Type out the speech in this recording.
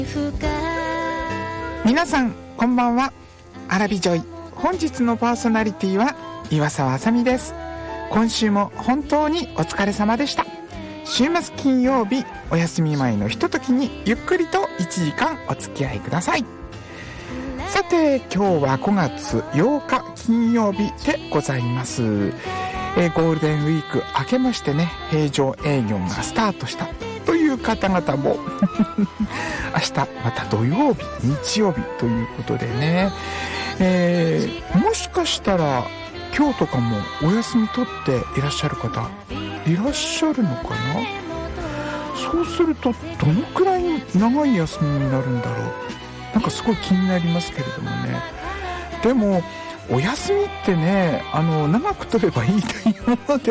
皆さんこんばんは。アラビジョイ、本日のパーソナリティは岩沢あさみです。今週も本当にお疲れ様でした。週末金曜日、お休み前のひとときにゆっくりと1時間お付き合いください。さて、今日は5月8日金曜日でございます。ゴールデンウィーク明けましてね、平常営業がスタートしたという方々も明日また土曜日、日曜日ということでね、もしかしたら今日とかもお休み取っていらっしゃる方いらっしゃるのかな。そうするとどのくらい長い休みになるんだろう。なんかすごい気になりますけれどもね。でもお休みってね、長く取ればいいというもので